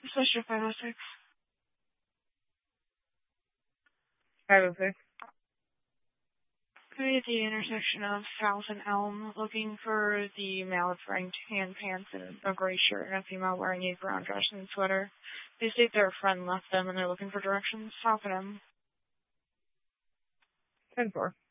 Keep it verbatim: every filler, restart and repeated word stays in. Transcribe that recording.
Session five oh six. five oh six. Could be at the intersection of South and Elm, looking for the male that's wearing tan pants and a gray shirt and a female wearing a brown dress and sweater. They state their friend left them and they're looking for directions. South and Elm. ten four.